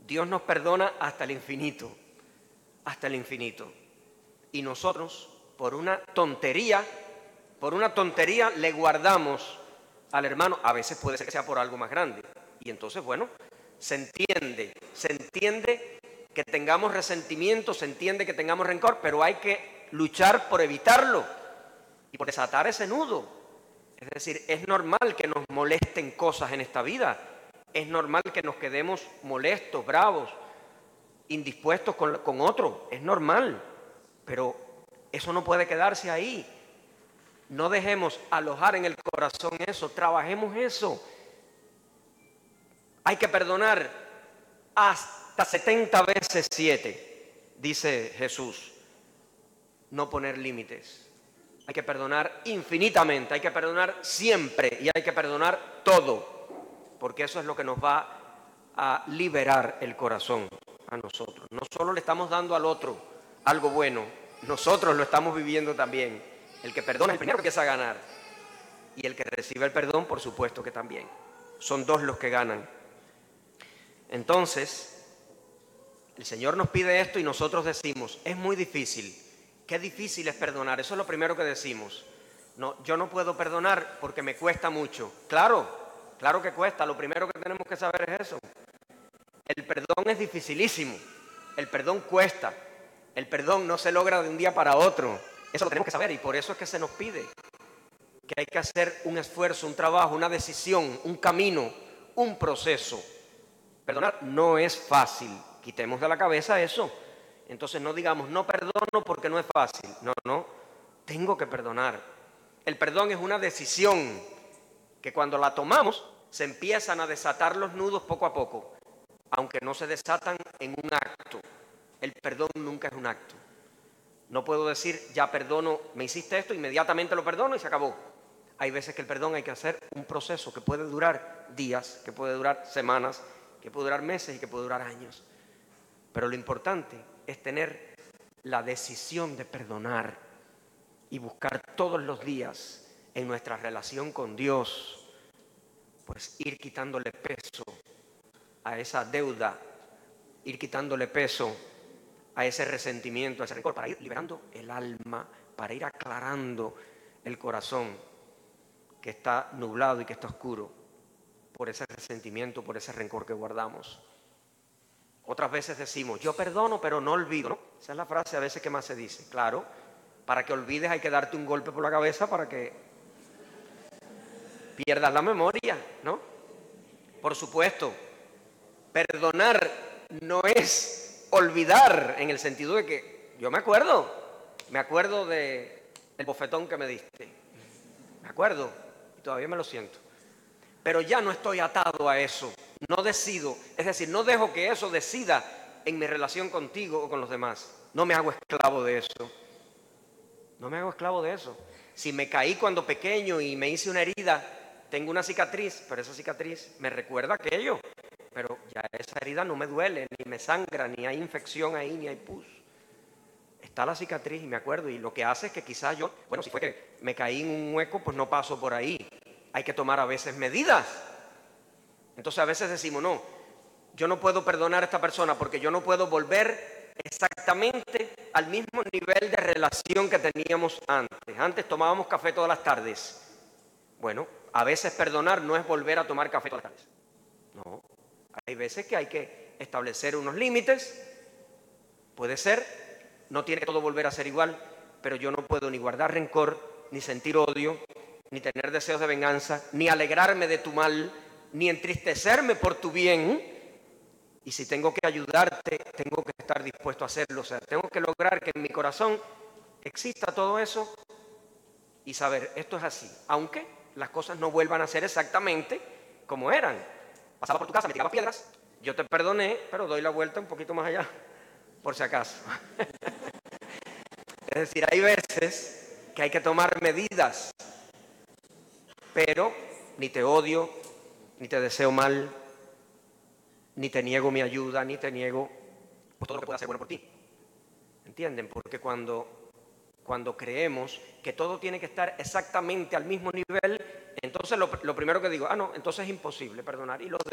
Dios nos perdona hasta el infinito, y nosotros por una tontería le guardamos al hermano. A veces puede ser que sea por algo más grande, y entonces bueno, se entiende que tengamos resentimiento, se entiende que tengamos rencor, pero hay que luchar por evitarlo y por desatar ese nudo. Es decir, es normal que nos molesten cosas en esta vida, es normal que nos quedemos molestos, bravos, indispuestos con otro, es normal, pero eso no puede quedarse ahí. No dejemos alojar en el corazón eso, trabajemos eso. Hay que perdonar hasta 70 veces 7, dice Jesús. No poner límites. Hay que perdonar infinitamente, hay que perdonar siempre y hay que perdonar todo, porque eso es lo que nos va a liberar el corazón a nosotros. No solo le estamos dando al otro algo bueno, nosotros lo estamos viviendo también. El que perdona es el primero que empieza a ganar, y el que recibe el perdón, por supuesto que también. Son dos los que ganan. Entonces, el Señor nos pide esto y nosotros decimos, es muy difícil. Qué difícil es perdonar, eso es lo primero que decimos. No, yo no puedo perdonar porque me cuesta mucho. Claro que cuesta, lo primero que tenemos que saber es eso. El perdón es dificilísimo, el perdón cuesta, el perdón no se logra de un día para otro. Eso lo tenemos que saber, y por eso es que se nos pide que hay que hacer un esfuerzo, un trabajo, una decisión, un camino, un proceso. Perdonar no es fácil, quitemos de la cabeza eso. Entonces no digamos, no perdono porque no es fácil. No, tengo que perdonar. El perdón es una decisión que cuando la tomamos se empiezan a desatar los nudos poco a poco, aunque no se desatan en un acto. El perdón nunca es un acto. No puedo decir, ya perdono, me hiciste esto, inmediatamente lo perdono y se acabó. Hay veces que el perdón hay que hacer un proceso que puede durar días, que puede durar semanas, que puede durar meses y que puede durar años. Pero lo importante es tener la decisión de perdonar y buscar todos los días en nuestra relación con Dios, pues ir quitándole peso a esa deuda, ir quitándole peso a ese resentimiento, a ese rencor, para ir liberando el alma, para ir aclarando el corazón que está nublado y que está oscuro por ese resentimiento, por ese rencor que guardamos. Otras veces decimos, yo perdono pero no olvido, ¿no? Esa es la frase a veces que más se dice. Claro, para que olvides hay que darte un golpe por la cabeza para que pierdas la memoria, ¿no? Por supuesto, perdonar no es olvidar, en el sentido de que yo me acuerdo del bofetón que me diste, me acuerdo y todavía me lo siento, pero ya no estoy atado a eso, no decido, es decir, no dejo que eso decida en mi relación contigo o con los demás, no me hago esclavo de eso, Si me caí cuando pequeño y me hice una herida, tengo una cicatriz, pero esa cicatriz me recuerda aquello, pero ya esa herida no me duele, ni me sangra, ni hay infección ahí, ni hay pus. Está la cicatriz y me acuerdo, y lo que hace es que quizás yo, si fue que me caí en un hueco, pues no paso por ahí. Hay que tomar a veces medidas. Entonces a veces decimos, no, yo no puedo perdonar a esta persona porque yo no puedo volver exactamente al mismo nivel de relación que teníamos antes. Antes tomábamos café todas las tardes. Bueno, a veces perdonar no es volver a tomar café todas las tardes. No, hay veces que hay que establecer unos límites. Puede ser, no tiene que todo volver a ser igual, pero yo no puedo ni guardar rencor, ni sentir odio, ni tener deseos de venganza, ni alegrarme de tu mal, ni entristecerme por tu bien. Y si tengo que ayudarte, tengo que estar dispuesto a hacerlo. O sea, tengo que lograr que en mi corazón exista todo eso y saber, esto es así. Aunque las cosas no vuelvan a ser exactamente como eran. Pasaba por tu casa, me tiraba piedras, yo te perdoné, pero doy la vuelta un poquito más allá, por si acaso. Es decir, hay veces que hay que tomar medidas, pero ni te odio, ni te deseo mal, ni te niego mi ayuda, ni te niego pues, todo lo que pueda ser bueno por ti. ¿Entienden? Porque cuando creemos que todo tiene que estar exactamente al mismo nivel, entonces lo primero que digo, no, entonces es imposible perdonar. Y lo